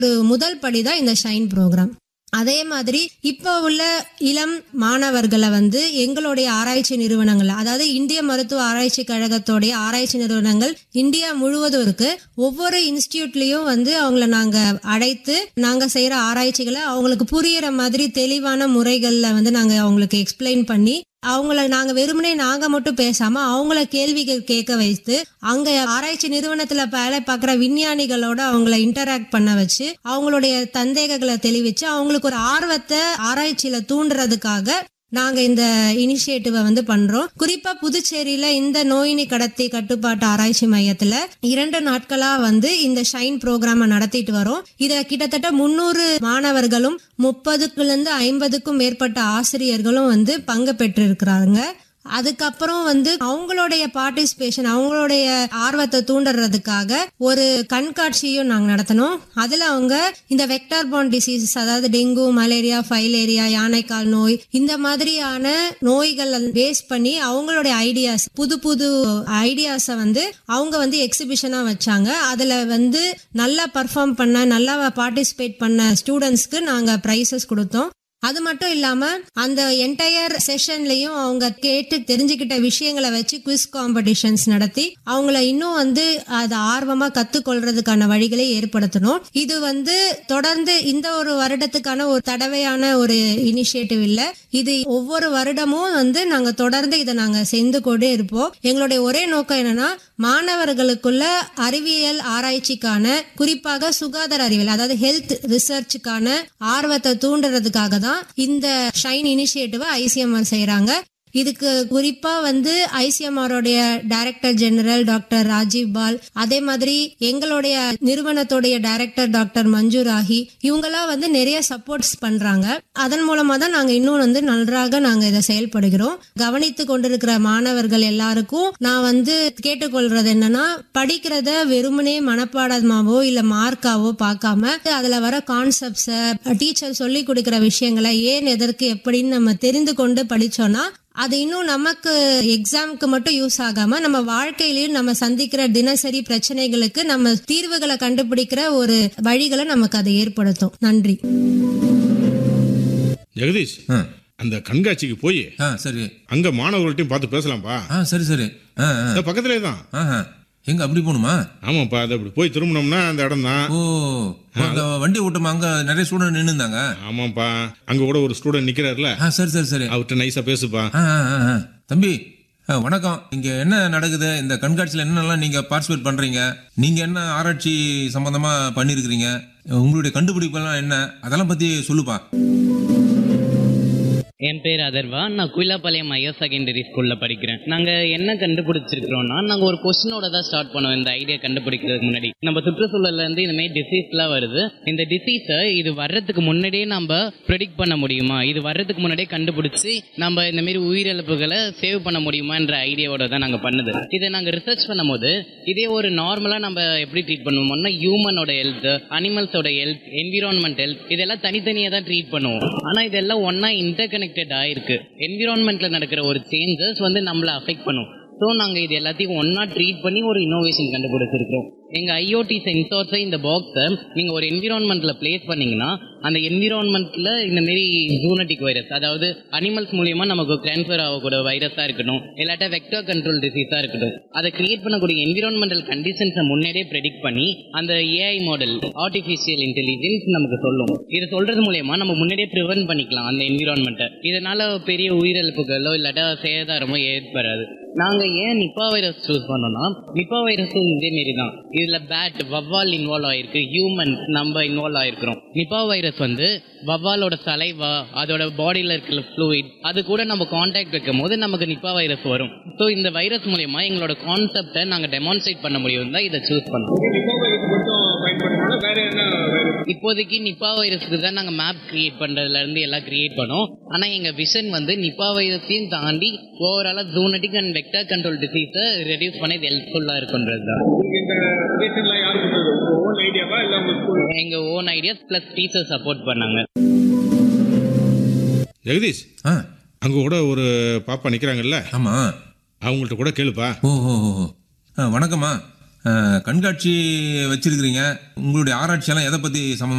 முதல் படி தான் இந்த ஷைன் ப்ரோக்ராம். அதே மாதிரி இப்ப உள்ள இளம் மாணவர்களை எங்களுடைய ஆராய்ச்சி நிறுவனங்கள், அதாவது இந்திய மருத்துவ ஆராய்ச்சி கழகத்தோடைய ஆராய்ச்சி நிறுவனங்கள் இந்தியா முழுவதும் இருக்கு. ஒவ்வொரு இன்ஸ்டிடியூட்லயும் அவங்கள நாங்க அழைத்து நாங்க செய்யற ஆராய்ச்சிகளை அவங்களுக்கு புரியுற மாதிரி தெளிவான முறைகள்ல நாங்க அவங்களுக்கு எக்ஸ்பிளைன் பண்ணி அவங்கள நாங்க வெறுமனே நாங்க மட்டும் பேசாம அவங்கள கேள்விகள் கேட்க வைத்து அங்க ஆராய்ச்சி நிறுவனத்துல வேலை பார்க்குற விஞ்ஞானிகளோட அவங்கள இன்டராக்ட் பண்ண வச்சு அவங்களுடைய சந்தேகங்களை தெளிவிச்சு அவங்களுக்கு ஒரு ஆர்வத்தை ஆராய்ச்சியில தூண்டுறதுக்காக நாங்க இந்த இனிஷியேட்டிவ பண்றோம். குறிப்பா புதுச்சேரியில இந்த நோயினி கடத்தி கட்டுப்பாட்டு ஆராய்ச்சி மையத்துல 2 நாட்களா இந்த ஷைன் ப்ரோக்ராம நடத்திட்டு வரோம். இத கிட்டத்தட்ட 300 மாணவர்களும் 30லிருந்து 50க்கும் மேற்பட்ட ஆசிரியர்களும் பங்கு பெற்று இருக்கிறாங்க. அதுக்கப்புறம் அவங்களுடைய பார்ட்டிசிபேஷன், அவங்களுடைய ஆர்வத்தை தூண்டுறதுக்காக ஒரு கண்காட்சியும் நாங்க நடத்தணும். அதுல அவங்க இந்த வெக்டார் பார்ன் டிசீசஸ், அதாவது டெங்கு, மலேரியா, ஃபைலேரியா, யானைக்கால் நோய், இந்த மாதிரியான நோய்கள் பேஸ் பண்ணி அவங்களுடைய ஐடியாஸ், புது புது ஐடியாஸ அவங்க எக்ஸிபிஷனா வச்சாங்க. அதுல நல்லா பர்ஃபார்ம் பண்ண, நல்லா பார்ட்டிசிபேட் பண்ண ஸ்டூடெண்ட்ஸ்க்கு நாங்க பிரைசஸ் கொடுத்தோம். அது மட்டும் இல்லாம அந்த என்டையர் செஷன்லயும் அவங்க கேட்டு தெரிஞ்சுக்கிட்ட விஷயங்களை வச்சு குவிஸ் காம்படிஷன்ஸ் நடத்தி அவங்கள இன்னும் அது ஆர்வமா கத்துக்கொள்றதுக்கான வழிகளை ஏற்படுத்தணும். இது தொடர்ந்து இந்த ஒரு வருடத்துக்கான ஒரு தடவையான ஒரு இனிஷியேட்டிவ் இல்ல. இது ஒவ்வொரு வருடமும் நாங்க தொடர்ந்து இதை நாங்க செய்து கொண்டே இருப்போம். எங்களுடைய ஒரே நோக்கம் என்னன்னா, மாணவர்களுக்குள்ள அறிவியல் ஆராய்ச்சிக்கான, குறிப்பாக சுகாதார அறிவியல், அதாவது ஹெல்த் ரிசர்ச்சுக்கான ஆர்வத்தை தூண்டுறதுக்காக தான் இந்த ஷைன் இனிஷியேட்டிவ் ஐசிஎம்ஆர் செய்யறாங்க. இதுக்கு குறிப்பா ஐசிஎம்ஆரோடைய டைரக்டர் ஜெனரல் டாக்டர் ராஜீவ் பால், அதே மாதிரி எங்களுடைய நிறுவனத்துடைய டைரக்டர் டாக்டர் மஞ்சு ராஹி, இவங்கெல்லாம் நிறைய சப்போர்ட்ஸ் பண்றாங்க. அதன் மூலமா தான் நாங்க இன்னும் நன்றாக நாங்க இதை செயல்படுகிறோம். கவனித்து கொண்டிருக்கிற மாணவர்கள் எல்லாருக்கும் நான் கேட்டுக்கொள்றது என்னன்னா, படிக்கிறத வெறுமனே மனப்பாடமாவோ இல்ல மார்க்காவோ பார்க்காம அதுல வர கான்செப்ட்ஸ, டீச்சர் சொல்லி கொடுக்கிற விஷயங்களை ஏன், எதற்கு, எப்படின்னு நம்ம தெரிந்து கொண்டு படிச்சோம்னா அது இன்னும் நமக்கு எக்ஸாமுக்கு மட்டும் யூஸ் ஆகாம நம்ம வாழ்க்கையிலயும் நம்ம சந்திக்கிற தினசரி பிரச்சனைகளுக்கு நம்ம தீர்வுகளை கண்டுபிடிக்கிற ஒரு வழிகளை நமக்கு அதை ஏற்படுத்தும். நன்றி. ஜெகதீஷ், அந்த கண்காட்சிக்கு போய் சரி அங்க மாணவர்கள்ட்டையும் பார்த்து பேசலாம்பா. சரி சரி, பக்கத்திலே தான். எங்க அப்படி போகணுமா? ஆமாப்பா, அது அப்படி போய் திரும்பினோம்னா அந்த இடம் தான். ஓ, அந்த வண்டி ஓட்டமா அங்க நிறைய ஸ்டூடெண்ட் நின்று இருந்தாங்க. ஆமாப்பா, அங்க கூட ஒரு ஸ்டூடெண்ட் நிக்கிறாருல. சரி சரி சரி, அவர்கிட்ட நைஸா பேசுப்பா. தம்பி வணக்கம். இங்க என்ன நடக்குது? இந்த கண்காட்சியில என்னெல்லாம் நீங்க பார்ட்டிசிபேட் பண்றீங்க? நீங்க என்ன ஆராய்ச்சி சம்பந்தமா பண்ணிருக்கீங்க? உங்களுடைய கண்டுபிடிப்பு எல்லாம் என்ன? அதெல்லாம் பத்தி சொல்லுப்பா. என் பேர் அதர்வா. நான் குயிலாப்பாளையம் ஹையர் செகண்டரி ஸ்கூலில் படிக்கிறேன். நாங்கள் என்ன கண்டுபிடிச்சிருக்கிறோம்னா, நாங்கள் ஒரு கொஸ்டினோட தான் ஸ்டார்ட் பண்ணுவோம். இந்த ஐடியா கண்டுபிடிக்கிறதுக்கு முன்னாடி நம்ம சுற்றுச்சூழல்லேருந்து இந்த மாதிரி டிசீஸ்லாம் வருது. இந்த டிசீஸை இது வர்றதுக்கு முன்னாடியே நம்ம ப்ரெடிக்ட் பண்ண முடியுமா, இது வர்றதுக்கு முன்னாடியே கண்டுபிடிச்சி நம்ம இந்த மாதிரி உயிரிழப்புகளை சேவ் பண்ண முடியுமான்ற ஐடியாவோட தான் நாங்கள் பண்ணுது. இதை நாங்கள் ரிசர்ச் பண்ணும் போது இதே ஒரு நார்மலாக நம்ம எப்படி ட்ரீட் பண்ணுவோம்னா, ஹியூமனோட ஹெல்த், அனிமல்ஸோட ஹெல்த், என்விரான்மெண்ட் ஹெல்த், இதெல்லாம் தனித்தனியாக தான் ட்ரீட் பண்ணுவோம். ஆனால் இதெல்லாம் ஒன்றா இன்டர்கனெக்டட் ஆயிருக்கு. என்விரான்மெண்ட்ல நடக்கிற ஒரு சேஞ்சஸ் நம்மளை அஃபெக்ட் பண்ணும். ஸோ நாங்கள் இது எல்லாத்தையும் ஒன்றா ட்ரீட் பண்ணி ஒரு இன்னோவேஷன் கண்டுபிடிச்சிருக்கிறோம். எங்கள் ஐஓடி சென்சார்ஸை இந்த பாக்ஸை நீங்கள் ஒரு என்விரான்மெண்ட்டில் பிளேஸ் பண்ணிங்கன்னா அந்த என்விரான்மெண்ட்டில் இந்தமாரி ஜூனட்டிக் வைரஸ், அதாவது அனிமல்ஸ் மூலியமாக நமக்கு ட்ரான்ஸ்ஃபர் ஆகக்கூடிய வைரஸாக இருக்கட்டும், இல்லாட்டா வெக்டர் கண்ட்ரோல் டிசீஸாக இருக்கட்டும், அதை கிரியேட் பண்ணக்கூடிய என்விரான்மெண்டல் கண்டிஷன்ஸை முன்னாடியே ப்ரெடிக்ட் பண்ணி அந்த ஏஐ மாடல், ஆர்டிஃபிஷியல் இன்டெலிஜென்ஸ் நமக்கு சொல்லும். இதை சொல்கிறது மூலயமா நம்ம முன்னாடியே ப்ரிவென்ட் பண்ணிக்கலாம் அந்த என்விரான்மெண்ட்டை. இதனால் பெரிய உயிரிழப்புகளோ இல்லாட்டா சேதாரமோ ஏற்படாது. நாங்கள் ஏன் நிப்பா வைரஸ் சூஸ் பண்ணோம்னா, நிப்பா வைரஸும் இதேமாரி தான். இதில் பேட், வவ்வால் இன்வால்வ் ஆகிருக்கு, ஹியூமன்ஸ் நம்ம இன்வால்வ் ஆகிருக்கிறோம். நிப்பா வைரஸ் வவ்வாலோட சலைவா, அதோட பாடியில் இருக்கிற ஃப்ளூயிட், அது கூட நம்ம கான்டாக்ட் வைக்கும் போது நமக்கு நிப்பா வைரஸ் வரும். ஸோ இந்த வைரஸ் மூலயமா எங்களோட கான்செப்டை நாங்கள் டெமான்ஸ்ட்ரேட் பண்ண முடியும் தான் இதை சூஸ் பண்ணோம். இப்போதைக்கு நிப்பா வைரஸ்க்கு தான் நாங்கள் மேப் கிரியேட் பண்ணுறதுலேருந்து எல்லாம் கிரியேட் பண்ணோம். ஆனால் எங்கள் விஷன் நிப்பா வைரஸையும் தாண்டி ஓவராலாக ஜூனட்டிக் அண்ட் வெக்டர் கண்ட்ரோல் டிசீஸை ரெடியூஸ் பண்ண இது ஹெல்ப்ஃபுல்லாக இருக்குன்றது தான். எங்கள் own ideas plus teacher support பண்ணாங்க. ஜெகதீஷ், அங்க கூட ஒரு பாப்பா நிக்கிறாங்கல்ல? ஆமா, அவங்கள்ட்ட கூட கேளுப்பா. ஓ, வணக்கம்மா. கண்காட்சி வச்சிருக்கிறீங்க, உங்களுடைய ஆராய்ச்சியெல்லாம் எதை பத்தி சம்பந்தமா